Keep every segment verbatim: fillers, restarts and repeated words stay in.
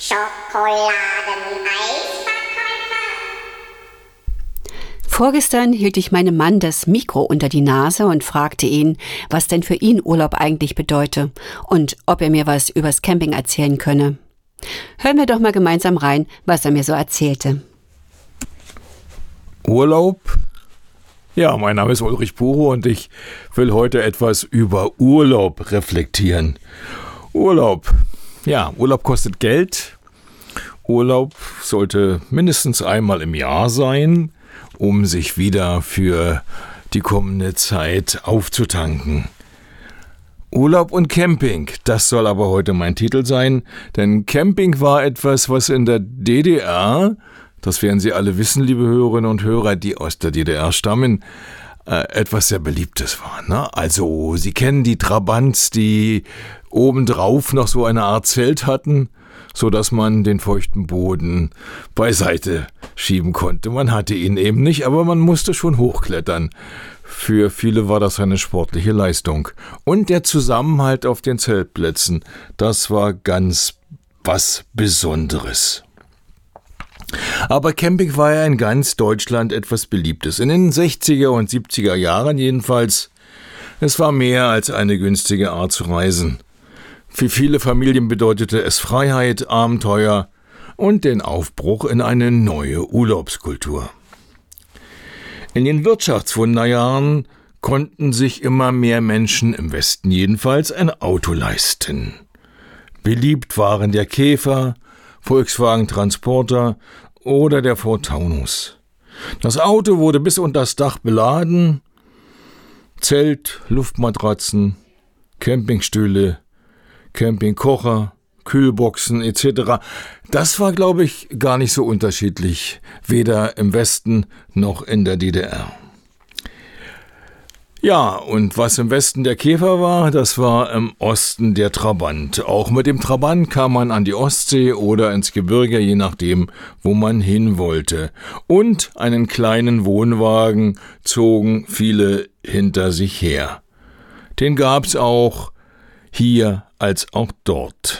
Vorgestern hielt ich meinem Mann das Mikro unter die Nase und fragte ihn, was denn für ihn Urlaub eigentlich bedeute und ob er mir was übers Camping erzählen könne. Hören wir doch mal gemeinsam rein, was er mir so erzählte. Urlaub? Ja, mein Name ist Ulrich Puro und ich will heute etwas über Urlaub reflektieren. Urlaub. Ja, Urlaub kostet Geld. Urlaub sollte mindestens einmal im Jahr sein, um sich wieder für die kommende Zeit aufzutanken. Urlaub und Camping, das soll aber heute mein Titel sein, denn Camping war etwas, was in der D D R, das werden Sie alle wissen, liebe Hörerinnen und Hörer, die aus der D D R stammen, äh, etwas sehr Beliebtes war. Ne? Also, Sie kennen die Trabants, die obendrauf noch so eine Art Zelt hatten, so dass man den feuchten Boden beiseite schieben konnte. Man hatte ihn eben nicht, aber man musste schon hochklettern. Für viele war das eine sportliche Leistung. Und der Zusammenhalt auf den Zeltplätzen, das war ganz was Besonderes. Aber Camping war ja in ganz Deutschland etwas Beliebtes. In den sechziger und siebziger Jahren jedenfalls. Es war mehr als eine günstige Art zu reisen. Für viele Familien bedeutete es Freiheit, Abenteuer und den Aufbruch in eine neue Urlaubskultur. In den Wirtschaftswunderjahren konnten sich immer mehr Menschen, im Westen jedenfalls, ein Auto leisten. Beliebt waren der Käfer, Volkswagen Transporter oder der Ford Taunus. Das Auto wurde bis unter das Dach beladen, Zelt, Luftmatratzen, Campingstühle, Campingkocher, Kühlboxen et cetera. Das war, glaube ich, gar nicht so unterschiedlich, weder im Westen noch in der D D R. Ja, und was im Westen der Käfer war, das war im Osten der Trabant. Auch mit dem Trabant kam man an die Ostsee oder ins Gebirge, je nachdem, wo man hin wollte. Und einen kleinen Wohnwagen zogen viele hinter sich her. Den gab's auch hier als auch dort.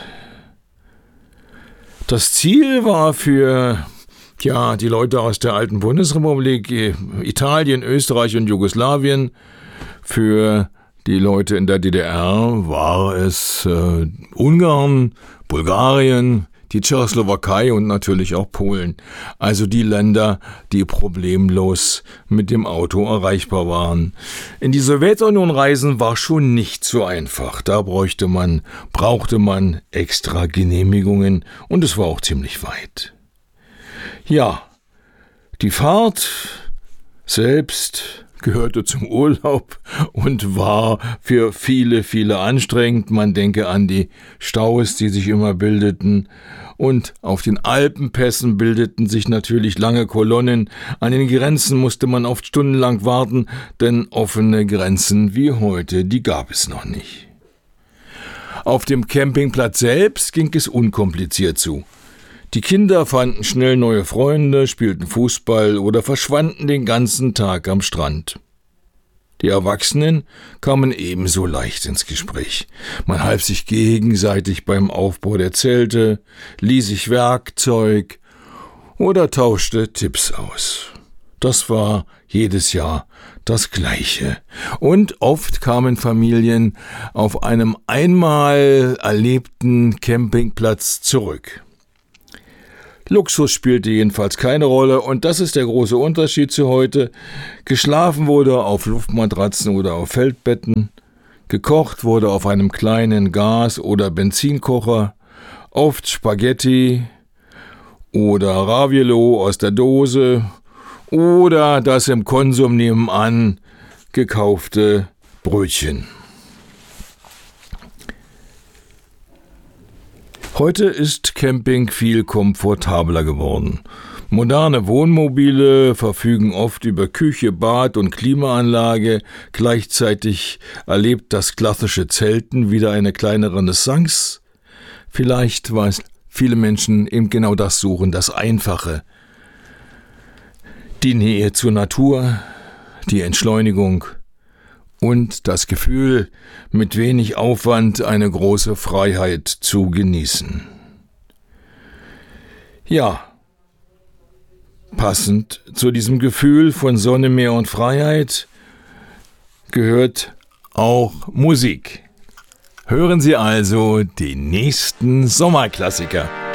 Das Ziel war für ja, die Leute aus der alten Bundesrepublik, Italien, Österreich und Jugoslawien. Für die Leute in der D D R war es äh, Ungarn, Bulgarien, die Tschechoslowakei und natürlich auch Polen. Also die Länder, die problemlos mit dem Auto erreichbar waren. In die Sowjetunion reisen war schon nicht so einfach. Da bräuchte man, brauchte man extra Genehmigungen und es war auch ziemlich weit. Ja, die Fahrt selbst gehörte zum Urlaub und war für viele, viele anstrengend. Man denke an die Staus, die sich immer bildeten. Und auf den Alpenpässen bildeten sich natürlich lange Kolonnen. An den Grenzen musste man oft stundenlang warten, denn offene Grenzen wie heute, die gab es noch nicht. Auf dem Campingplatz selbst ging es unkompliziert zu. Die Kinder fanden schnell neue Freunde, spielten Fußball oder verschwanden den ganzen Tag am Strand. Die Erwachsenen kamen ebenso leicht ins Gespräch. Man half sich gegenseitig beim Aufbau der Zelte, lieh sich Werkzeug oder tauschte Tipps aus. Das war jedes Jahr das Gleiche. Und oft kamen Familien auf einem einmal erlebten Campingplatz zurück. Luxus spielte jedenfalls keine Rolle und das ist der große Unterschied zu heute. Geschlafen wurde auf Luftmatratzen oder auf Feldbetten, gekocht wurde auf einem kleinen Gas- oder Benzinkocher, oft Spaghetti oder Raviolo aus der Dose oder das im Konsum nebenan gekaufte Brötchen. Heute ist Camping viel komfortabler geworden. Moderne Wohnmobile verfügen oft über Küche, Bad und Klimaanlage. Gleichzeitig erlebt das klassische Zelten wieder eine kleine Renaissance. Vielleicht, weil viele Menschen eben genau das suchen, das Einfache. Die Nähe zur Natur, die Entschleunigung und das Gefühl, mit wenig Aufwand eine große Freiheit zu genießen. Ja, passend zu diesem Gefühl von Sonne, Meer und Freiheit gehört auch Musik. Hören Sie also den nächsten Sommerklassiker.